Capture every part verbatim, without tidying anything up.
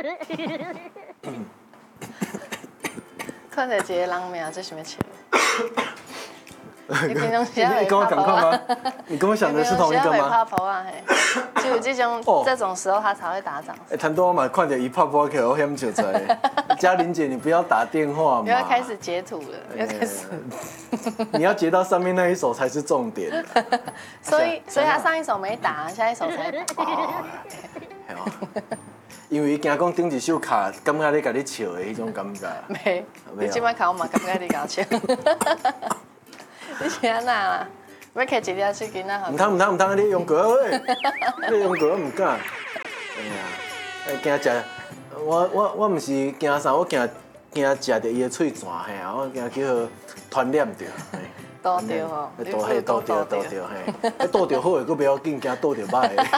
看到一个人名，这什么笑？你平常时你跟我赶快吗？你跟我想的是同一个吗？ 怕婆啊嘿，只有这种这种时候他才会打掌。 哎，谭多嘛，看到一泡泡客，我嫌就在。嘉玲姐，你不要打电话嘛。 不要开始截图了，不要开始。 你要截到上面那一首才是重点。 所以，所以他上一首没打，下一首才打。 因为惊讲顶一首卡，感觉你甲你笑的迄种感觉。 没，你即摆卡我嘛感觉你甲我笑。你是安那啦？要摕一粒去囡仔好？ 唔通唔通唔通，你用过喂，你用过我唔敢。哎呀，惊食，我我我唔是惊啥，我惊惊食着伊的喙泉嘿啊，我惊叫佢传染着。 倒着吼， 倒嘿倒着倒着嘿，倒着好诶，佫不要紧，惊倒着歹诶。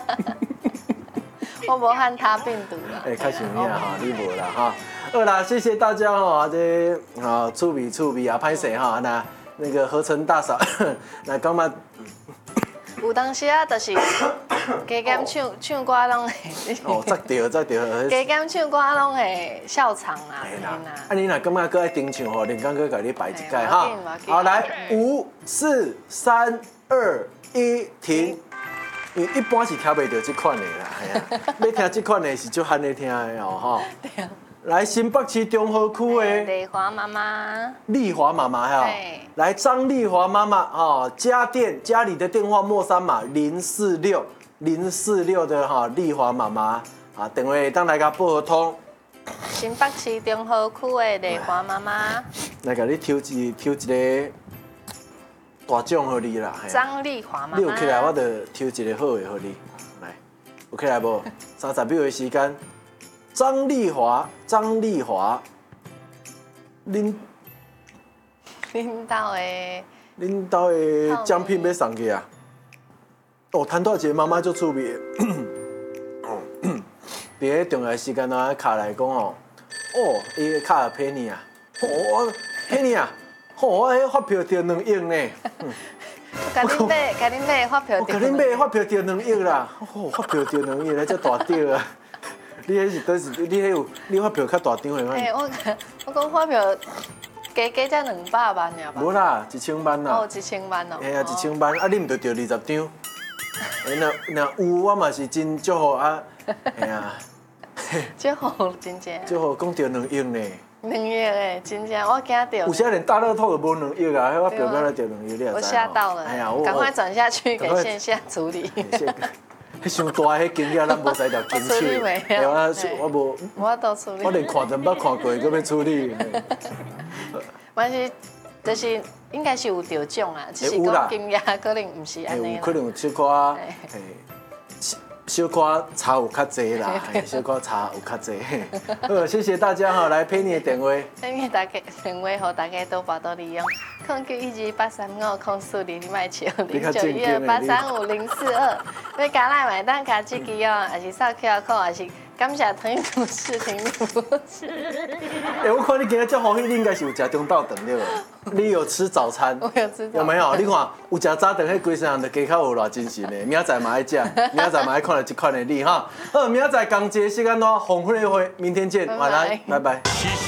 我无汉他病毒啦。 哎，较像遐哈，你无啦哈。好啦，谢谢大家哈，这啊趣味趣味啊，歹势哈那。那个合成大嫂，来干嘛？ 有当时啊，就是加减唱唱歌拢会。 哦，再对再对。 加减唱歌拢会笑场啊。 系啦。啊，你若感觉搁爱顶唱吼，连刚哥甲你摆一届哈。好，来，五、四、三、二、一，停。因为一般是听袂到这款的啦，系啊。要听这款的是就喊你听的哦，哈。对啊。来新北市中和区的丽华妈妈， 丽华妈妈哈，来张丽华妈妈哈，家电家里的电话末三码零四六零四六的哈丽华妈妈啊，电话当来甲报合通。 新北市中和区的丽华妈妈， 来甲你抽一抽一个大奖给你啦。 张丽华妈妈， 你有起来我就抽一个好的给你，来有起来无？三十秒的时间。张丽华，张丽华，恁恁兜的， 恁兜的奖品要送去啊！哦，谈多一个妈妈就趣味。哦，伫个重要时间啊，卡来讲哦，哦，伊个卡骗你啊！哦，骗你啊！哦，我迄发票着两亿呢。 甲恁买，甲恁买发票。 甲恁买发票着两亿啦！哦，发票着两亿，来这大张啊！你迄是倒是你迄有你发票较大张的吗？ 哎，我我讲发票加加才两百万尔吧？ 无啦，一千万啦。 哦，一千万哦。 哎呀，一千万，啊，你唔着着二十张？哎，若若有，我嘛是真祝福啊！哎呀， 祝福真正。 祝福讲着两亿呢。 两亿诶，真正我惊到。 有些连大乐透都无两亿啊，我表哥来着两亿，你也知。 我吓到了。哎呀，我赶快转下去给线下处理。 迄上大迄经验，咱无使条坚手。 对啊，我无。 我都处理。 我连看都捌看过，搁要处理。 但是，就是应该是有得奖啦，只是讲经验可能唔是安尼啦。 有可能有小可，小可差有较济啦，小可差有较济。好，谢谢大家哈，来陪你的电话。 陪你大家电话，和大家多把多利用。空九一二八三五空四零你卖笑零九一二八三五零四二。要加来买单卡这支哦，还是扫 Q R code，还是感谢腾讯视频服务器。 哎，我看你今日这欢喜，你应该是有吃中昼顿对吧？你有吃早餐？ 我有吃。 有没有？你看有吃早顿，迄规身人就加较有偌精神的。明仔载嘛爱食，明仔载嘛爱看到这款的你哈。好，明仔载同一个时间咯，红会会，明天见，晚安，拜拜。